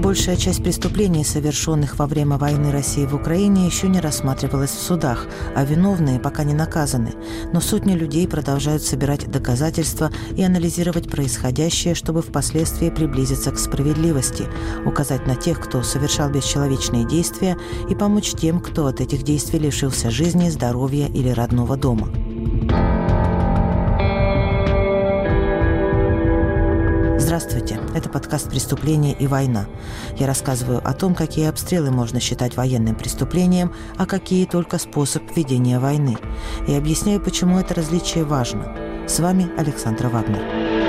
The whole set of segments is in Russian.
Большая часть преступлений, совершенных во время войны России в Украине, еще не рассматривалась в судах, а виновные пока не наказаны. Но сотни людей продолжают собирать доказательства и анализировать происходящее, чтобы впоследствии приблизиться к справедливости, указать на тех, кто совершал бесчеловечные действия, и помочь тем, кто от этих действий лишился жизни, здоровья или родного дома. Здравствуйте, это подкаст «Преступление и война». Я рассказываю о том, какие обстрелы можно считать военным преступлением, а какие только способ ведения войны. И объясняю, почему это различие важно. С вами Александра Вагнер.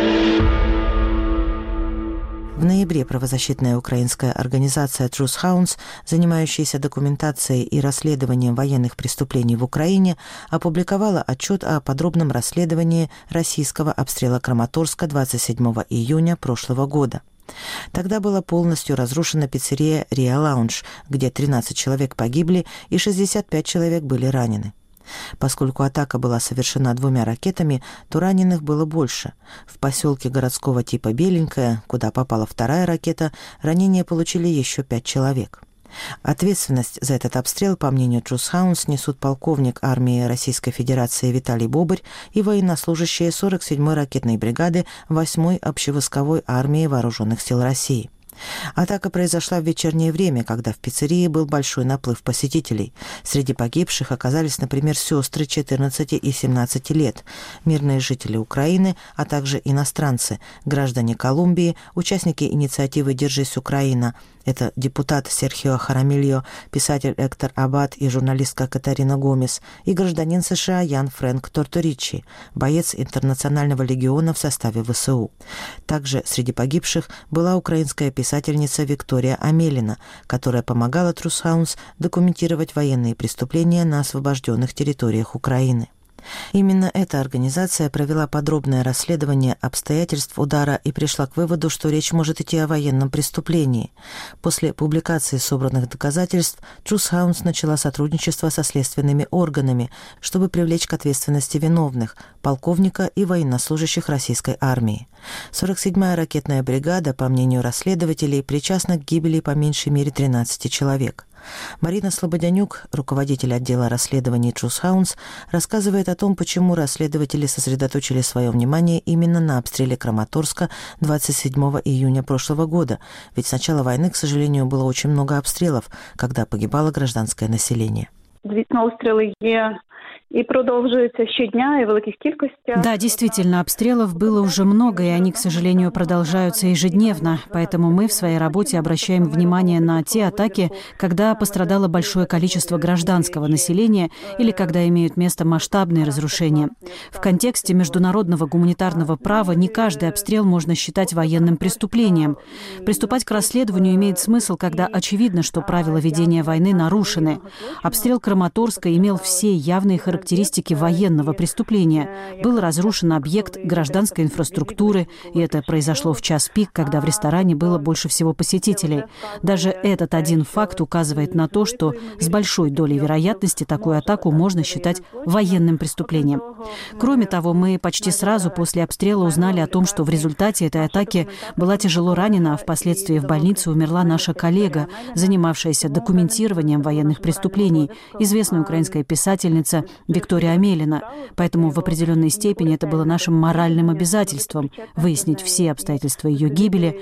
В ноябре правозащитная украинская организация Truth Hounds, занимающаяся документацией и расследованием военных преступлений в Украине, опубликовала отчет о подробном расследовании российского обстрела Краматорска 27 июня прошлого года. Тогда была полностью разрушена пиццерия «Риа Лаунж», где 13 человек погибли и 65 человек были ранены. Поскольку атака была совершена 2 ракетами, то раненых было больше. В поселке городского типа Беленькое, куда попала 2-я ракета, ранения получили еще 5 человек. Ответственность за этот обстрел, по мнению Truth Hounds, несут полковник армии Российской Федерации Виталий Бобырь и военнослужащие 47-й ракетной бригады 8-й общевойсковой армии Вооруженных сил России. Атака произошла в вечернее время, когда в пиццерии был большой наплыв посетителей. Среди погибших оказались, например, сестры 14 и 17 лет, мирные жители Украины, а также иностранцы, граждане Колумбии, участники инициативы «Держись, Украина». Это депутат Серхио Харамильо, писатель Эктор Аббат и журналистка Катарина Гомес, и гражданин США Ян Фрэнк Торторичи, боец Интернационального легиона в составе ВСУ. Также среди погибших была украинская писательница Виктория Амелина, которая помогала Truth Hounds документировать военные преступления на освобожденных территориях Украины. Именно эта организация провела подробное расследование обстоятельств удара и пришла к выводу, что речь может идти о военном преступлении. После публикации собранных доказательств Truth Hounds начала сотрудничество со следственными органами, чтобы привлечь к ответственности виновных, полковника и военнослужащих российской армии. 47-я ракетная бригада, по мнению расследователей, причастна к гибели по меньшей мере 13 человек. Марина Слободянюк, руководитель отдела расследований Truth Hounds, рассказывает о том, почему расследователи сосредоточили свое внимание именно на обстреле Краматорска 27 июня прошлого года, ведь с начала войны, к сожалению, было очень много обстрелов, когда погибало гражданское население. Звісно, обстріли є и продолжаются щодня и в великих кількостях. Да, действительно, обстрелов было уже много, и они, к сожалению, продолжаются ежедневно. Поэтому мы в своей работе обращаем внимание на те атаки, когда пострадало большое количество гражданского населения или когда имеют место масштабные разрушения. В контексте международного гуманитарного права не каждый обстрел можно считать военным преступлением. Приступать к расследованию имеет смысл, когда очевидно, что правила ведения войны нарушены. Обстрел Краматорска имел все явные характеристики военного преступления. Был разрушен объект гражданской инфраструктуры, и это произошло в час пик, когда в ресторане было больше всего посетителей. Даже этот один факт указывает на то, что с большой долей вероятности такую атаку можно считать военным преступлением. Кроме того, мы почти сразу после обстрела узнали о том, что в результате этой атаки была тяжело ранена, а впоследствии в больнице умерла наша коллега, занимавшаяся документированием военных преступлений, известная украинская писательница Виктория Амелина. Поэтому в определенной степени это было нашим моральным обязательством выяснить все обстоятельства ее гибели